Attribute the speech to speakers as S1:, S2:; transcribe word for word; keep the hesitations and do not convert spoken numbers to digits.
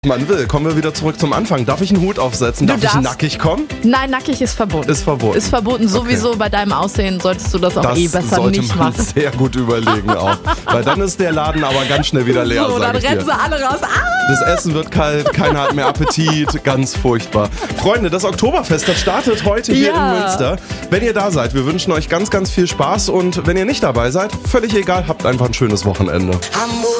S1: man will. Kommen wir wieder zurück zum Anfang. Darf ich einen Hut aufsetzen?
S2: Du
S1: Darf ich
S2: darfst.
S1: nackig kommen?
S2: Nein, nackig ist verboten.
S1: Ist verboten.
S2: Ist verboten. Sowieso
S1: Okay.
S2: bei deinem Aussehen solltest du das auch
S1: Das
S2: eh besser
S1: sollte
S2: nicht
S1: man
S2: machen.
S1: sehr gut überlegen auch. Weil dann ist der Laden aber ganz schnell wieder leer,
S2: So,
S1: sag
S2: dann
S1: ich
S2: rennen
S1: dir.
S2: sie alle raus. Ah!
S1: Das Essen wird kalt, keiner hat mehr Appetit, ganz furchtbar. Freunde, das Oktoberfest, das startet heute hier
S2: Ja.
S1: in Münster. Wenn ihr da seid, wir wünschen euch ganz, ganz viel Spaß und wenn ihr nicht dabei seid, völlig egal, habt einfach ein schönes Wochenende.
S3: Hamburg.